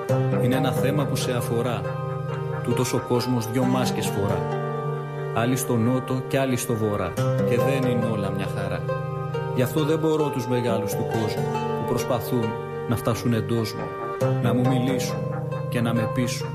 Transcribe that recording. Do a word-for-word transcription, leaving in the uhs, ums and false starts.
Είναι ένα θέμα που σε αφορά. Τούτος ο κόσμος δυο μάσκες φορά. Άλλοι στο νότο και άλλοι στο βορρά. Και δεν είναι όλα μια χαρά. Γι' αυτό δεν μπορώ τους μεγάλους του κόσμου που προσπαθούν να φτάσουν εντός μου, να μου μιλήσουν και να με πείσουν